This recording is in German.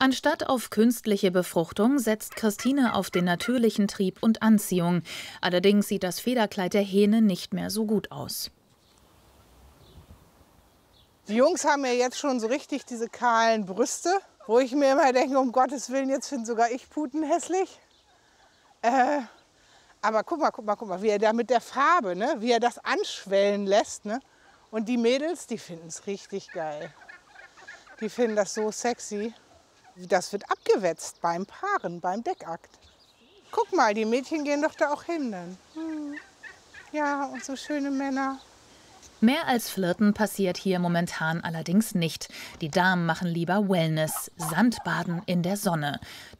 Anstatt auf künstliche Befruchtung setzt Christine auf den natürlichen Trieb und Anziehung. Allerdings sieht das Federkleid der Hähne nicht mehr so gut aus. Die Jungs haben ja jetzt schon so richtig diese kahlen Brüste, wo ich mir immer denke, um Gottes Willen, jetzt finde sogar ich Puten hässlich. Aber guck mal, wie er da mit der Farbe, ne, wie er das anschwellen lässt. Ne? Und die Mädels, die finden es richtig geil. Die finden das so sexy. Das wird abgewetzt beim Paaren, beim Deckakt. Guck mal, die Mädchen gehen doch da auch hin dann. Ja, und so schöne Männer. Mehr als Flirten passiert hier momentan allerdings nicht. Die Damen machen lieber Wellness, Sandbaden in der Sonne.